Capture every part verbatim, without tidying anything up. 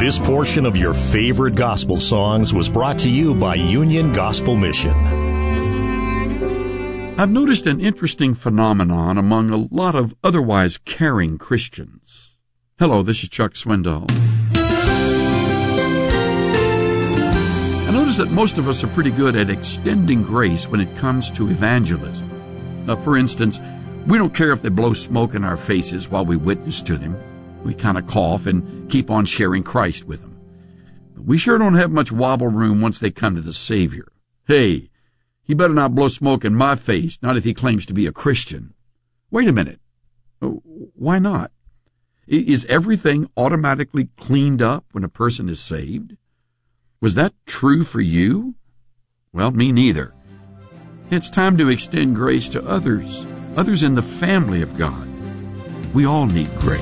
This portion of your favorite gospel songs was brought to you by Union Gospel Mission. I've noticed an interesting phenomenon among a lot of otherwise caring Christians. Hello, this is Chuck Swindoll. I notice that most of us are pretty good at extending grace when it comes to evangelism. Uh, for instance, we don't care if they blow smoke in our faces while we witness to them. We kind of cough and keep on sharing Christ with them. But we sure don't have much wobble room once they come to the Savior. Hey, he better not blow smoke in my face, not if he claims to be a Christian. Wait a minute. Why not? Is everything automatically cleaned up when a person is saved? Was that true for you? Well, me neither. It's time to extend grace to others, others in the family of God. We all need grace.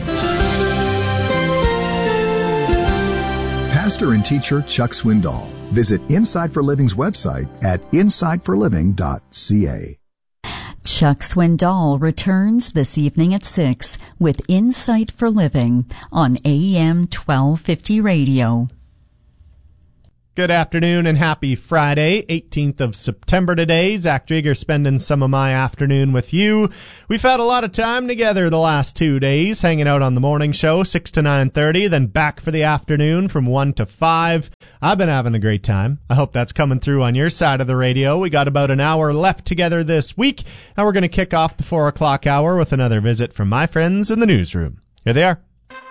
Pastor and teacher Chuck Swindoll. Visit Insight for Living's website at insight for living dot c a. Chuck Swindoll returns this evening at six with Insight for Living on A M twelve fifty Radio. Good afternoon and happy Friday, eighteenth of September today. Zach Drieger spending some of my afternoon with you. We've had a lot of time together the last two days, hanging out on the morning show, six to nine thirty, then back for the afternoon from one to five. I've been having a great time. I hope that's coming through on your side of the radio. We got about an hour left together this week, and we're going to kick off the four o'clock hour with another visit from my friends in the newsroom. Here they are.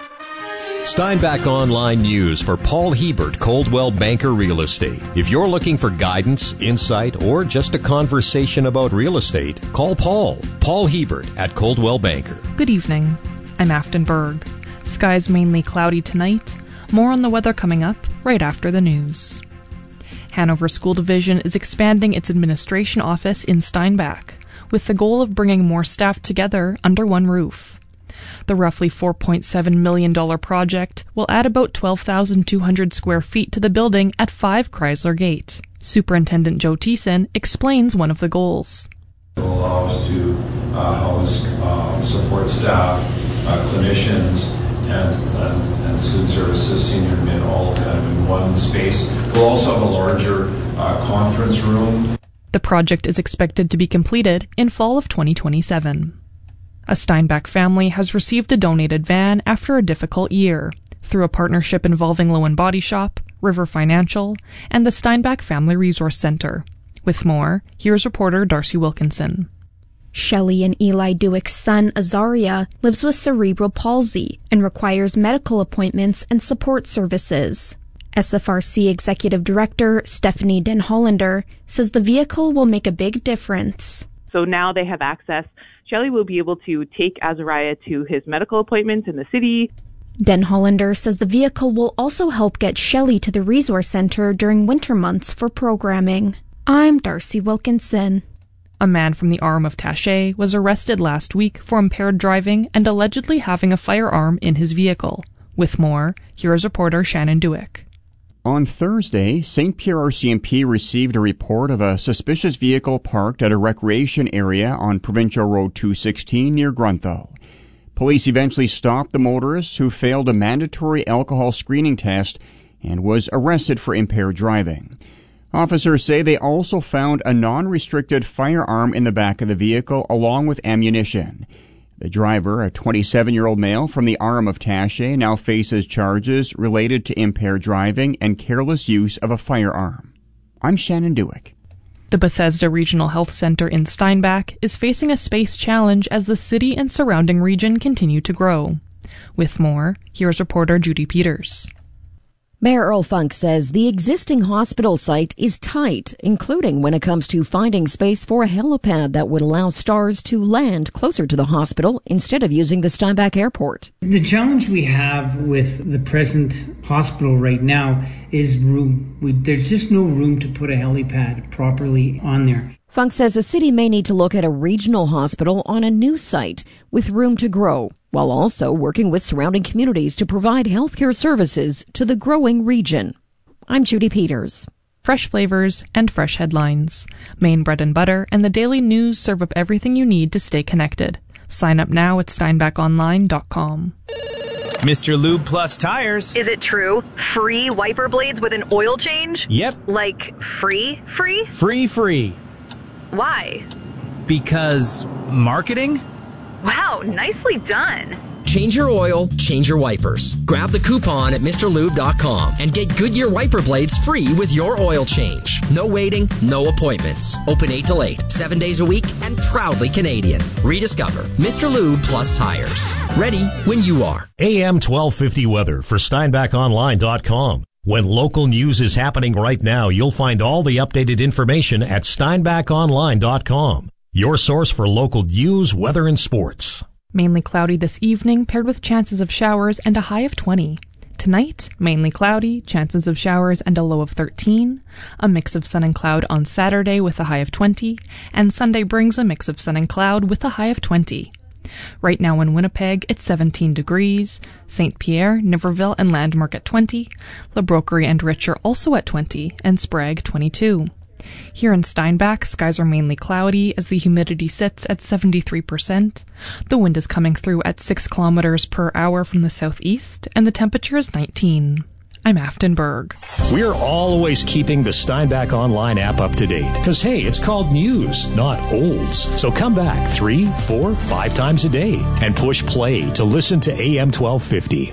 Steinbach Online News for Paul Hebert, Coldwell Banker Real Estate. If you're looking for guidance, insight, or just a conversation about real estate, call Paul. Paul Hebert at Coldwell Banker. Good evening. I'm Afton Berg. Skies mainly cloudy tonight. More on the weather coming up right after the news. Hanover School Division is expanding its administration office in Steinbach with the goal of bringing more staff together under one roof. The roughly four point seven million dollars project will add about twelve thousand two hundred square feet to the building at five Chrysler Gate. Superintendent Joe Thiessen explains one of the goals. It will allow us to uh, house uh, support staff, uh, clinicians, and, and, and student services, senior and mid, all kind of in one space. We'll also have a larger uh, conference room. The project is expected to be completed in fall of twenty twenty-seven. A Steinbach family has received a donated van after a difficult year through a partnership involving Lowen Body Shop, River Financial, and the Steinbach Family Resource Center. With more, here's reporter Darcy Wilkinson. Shelley and Eli Dewick's son, Azaria, lives with cerebral palsy and requires medical appointments and support services. S F R C Executive Director Stephanie Den Hollander says the vehicle will make a big difference. So now they have access. Shelley will be able to take Azariah to his medical appointments in the city. Den Hollander says the vehicle will also help get Shelley to the resource center during winter months for programming. I'm Darcy Wilkinson. A man from the Arm of Taché was arrested last week for impaired driving and allegedly having a firearm in his vehicle. With more, here is reporter Shannon Dewick. On Thursday, Saint Pierre R C M P received a report of a suspicious vehicle parked at a recreation area on Provincial Road two sixteen near Grunthal. Police eventually stopped the motorist, who failed a mandatory alcohol screening test and was arrested for impaired driving. Officers say they also found a non-restricted firearm in the back of the vehicle along with ammunition. The driver, a twenty-seven-year-old male from the Arm of Taché, now faces charges related to impaired driving and careless use of a firearm. I'm Shannon Dewick. The Bethesda Regional Health Center in Steinbach is facing a space challenge as the city and surrounding region continue to grow. With more, here's reporter Judy Peters. Mayor Earl Funk says the existing hospital site is tight, including when it comes to finding space for a helipad that would allow stars to land closer to the hospital instead of using the Steinbach Airport. The challenge we have with the present hospital right now is room. We, there's just no room to put a helipad properly on there. Funk says the city may need to look at a regional hospital on a new site with room to grow, while also working with surrounding communities to provide healthcare services to the growing region. I'm Judy Peters. Fresh flavors and fresh headlines. Maine Bread and Butter and the Daily News serve up everything you need to stay connected. Sign up now at steinbach online dot com. Mister Lube Plus Tires. Is it true? Free wiper blades with an oil change? Yep. Like free, free? Free, free. Why? Because marketing? Wow, nicely done. Change your oil, change your wipers. Grab the coupon at Mr Lube dot com and get Goodyear wiper blades free with your oil change. No waiting, no appointments. Open eight till eight, seven days a week, and proudly Canadian. Rediscover Mister Lube Plus Tires. Ready when you are. A M twelve fifty weather for Steinbach Online dot com. When local news is happening right now, you'll find all the updated information at Steinbach Online dot com. Your source for local news, weather, and sports. Mainly cloudy this evening, paired with chances of showers and a high of twenty. Tonight, mainly cloudy, chances of showers and a low of thirteen. A mix of sun and cloud on Saturday with a high of twenty. And Sunday brings a mix of sun and cloud with a high of twenty. Right now in Winnipeg, it's seventeen degrees. Saint Pierre, Niverville, and Landmark at twenty. La Broquerie and Richer also at twenty. And Sprague, twenty-two. Here in Steinbach, skies are mainly cloudy as the humidity sits at seventy-three percent. The wind is coming through at six kilometers per hour from the southeast, and the temperature is nineteen. I'm Afton Berg. We're always keeping the Steinbach Online app up to date. Because, hey, it's called news, not olds. So come back three, four, five times a day and push play to listen to A M twelve fifty.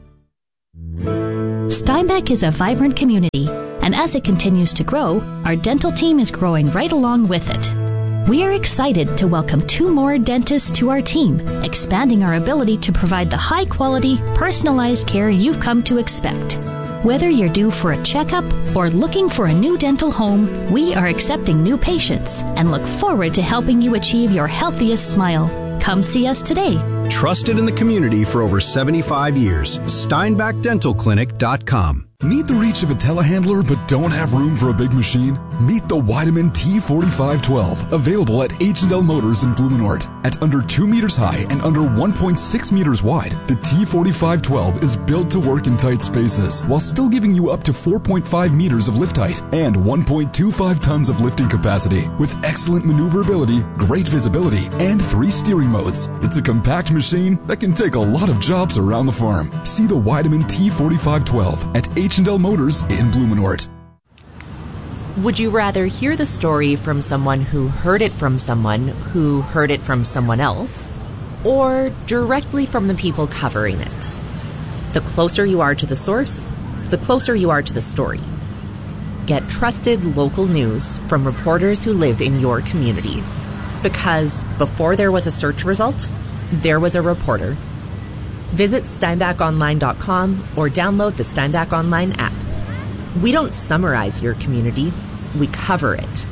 Steinbach is a vibrant community, and as it continues to grow, our dental team is growing right along with it. We are excited to welcome two more dentists to our team, expanding our ability to provide the high-quality, personalized care you've come to expect. Whether you're due for a checkup or looking for a new dental home, we are accepting new patients and look forward to helping you achieve your healthiest smile. Come see us today. Trusted in the community for over seventy-five years. Steinbach Dental Clinic dot com. Need the reach of a telehandler but don't have room for a big machine? Meet the Weidemann T forty-five twelve, available at H and L Motors in Blumenort. At under two meters high and under one point six meters wide, the T forty-five twelve is built to work in tight spaces while still giving you up to four point five meters of lift height and one point two five tons of lifting capacity. With excellent maneuverability, great visibility, and three steering modes, it's a compact machine that can take a lot of jobs around the farm. See the Weidemann T forty-five twelve at H and L Motors in Blumenort. Would you rather hear the story from someone who heard it from someone who heard it from someone else, or directly from the people covering it? The closer you are to the source, the closer you are to the story. Get trusted local news from reporters who live in your community. Because before there was a search result, there was a reporter. Visit Steinbach Online dot com or download the Steinbach Online app. We don't summarize your community, we cover it.